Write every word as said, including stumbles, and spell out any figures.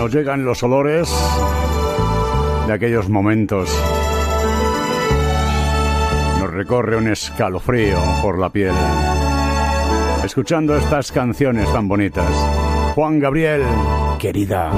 Nos llegan los olores de aquellos momentos. Nos recorre un escalofrío por la piel, escuchando estas canciones tan bonitas. Juan Gabriel, querida.